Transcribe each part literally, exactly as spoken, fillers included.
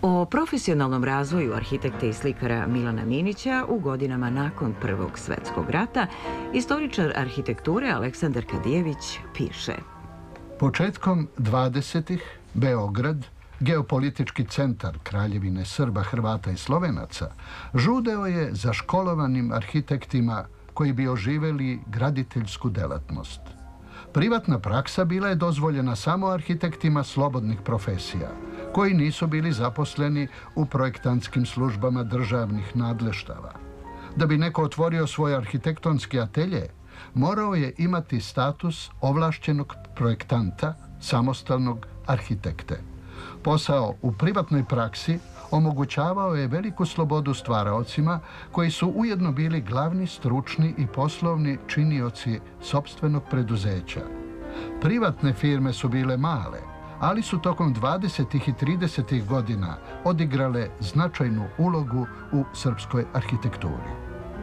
O profesionalnom razvoju arhitekte i slikara Milana Minića u godinama nakon Prvog svetskog rata istoričar arhitekture Aleksandar Kadijević piše: Početkom dvadesetih Beograd, geopolitički centar Kraljevine Srba, Hrvata i Slovenaca, žudeo je za školovanim arhitektima koji bi oživeli graditeljsku delatnost. Privatna praksa bila je dozvoljena samo arhitektima slobodnih profesija, koji nisu bili zaposleni u projektantskim službama državnih nadleštava. Da bi neko otvorio svoj arhitektonski atelje, morao je imati status ovlašćenog projektanta, samostalnog arhitekte. Posao u privatnoj praksi omogućavao je veliku slobodu stvaraocima koji su ujedno bili glavni stručni i poslovni činioci sopstvenog preduzeća. Privatne firme su bile male, ali su tokom dvadesetih i tridesetih godina odigrale značajnu ulogu u srpskoj arhitekturi.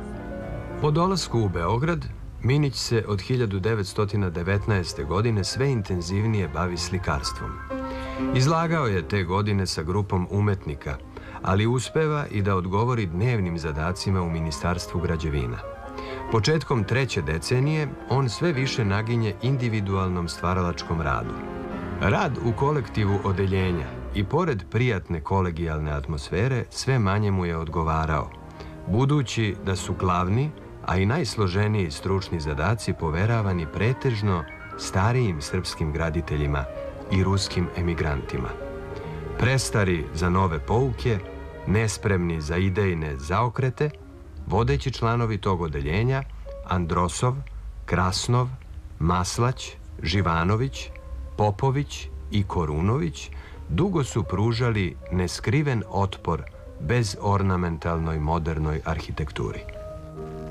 Po dolasku u Beograd, Minić se od hiljadu devetsto devetnaeste. godine sve intenzivnije bavi slikarstvom. Izlagao je te godine sa grupom umetnika, ali uspeva i da odgovori dnevnim zadacima u Ministarstvu građevina. Početkom treće decenije on sve više naginje individualnom stvaralačkom radu. Rad u kolektivu odeljenja i pored prijatne kolegijalne atmosfere sve manje mu je odgovarao, budući da su glavni, a i najsloženiji stručni zadaci poveravani pretežno starijim srpskim graditeljima i ruskim emigrantima. Prestari za nove pouke, nespremni za idejne zaokrete, vodeći članovi tog odeljenja Androsov, Krasnov, Maslać, Živanović, Popović i Korunović dugo su pružali neskriven otpor bez ornamentalnoj modernoj arhitekturi.